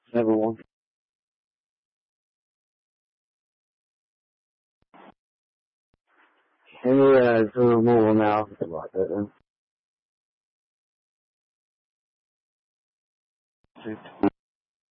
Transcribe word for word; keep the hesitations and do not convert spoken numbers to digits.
Everyone. Yeah, it's a removal now. About that, then.